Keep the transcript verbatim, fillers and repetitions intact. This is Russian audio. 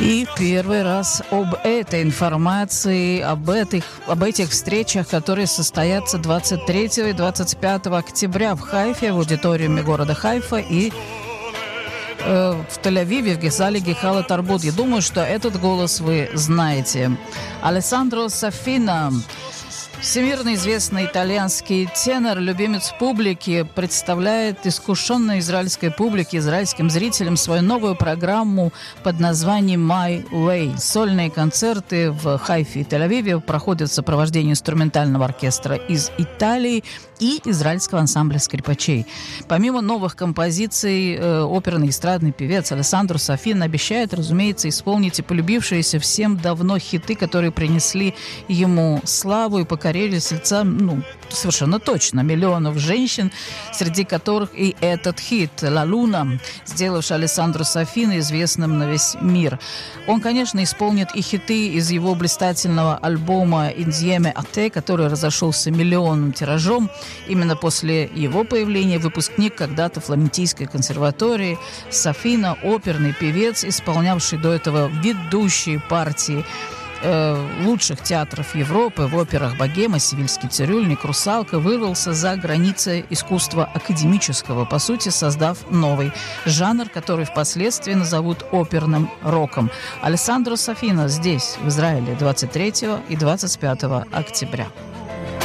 И первый раз об этой информации, об этих, об этих встречах, которые состоятся двадцать третьего и двадцать пятого октября в Хайфе, в аудиториуме города Хайфа и э, в Тель-Авиве, в зале Гехала Тарбут. Я думаю, что этот голос вы знаете. Алессандро Сафина, всемирно известный итальянский тенор, любимец публики, представляет искушенной израильской публике, израильским зрителям свою новую программу под названием «My Way». Сольные концерты в Хайфе и Тель-Авиве проходят в сопровождении инструментального оркестра из Италии и израильского ансамбля скрипачей. Помимо новых композиций, э, оперный эстрадный певец Алессандро Сафина обещает, разумеется, исполнить и полюбившиеся всем давно хиты, которые принесли ему славу и покорили сердца, ну, совершенно точно, миллионов женщин, среди которых и этот хит «Ла Луна», сделавший Алессандро Сафина известным на весь мир. Он, конечно, исполнит и хиты из его блистательного альбома «Инзьеме Ате», который разошелся миллионным тиражом. Именно после его появления выпускник когда-то Флорентийской консерватории Сафина, оперный певец, исполнявший до этого ведущие партии э, лучших театров Европы в операх «Богема», «Севильский цирюльник», «Русалка», вырвался за границы искусства академического, по сути, создав новый жанр, который впоследствии назовут оперным роком. Алессандро Сафина здесь, в Израиле, двадцать третьего и двадцать пятого октября.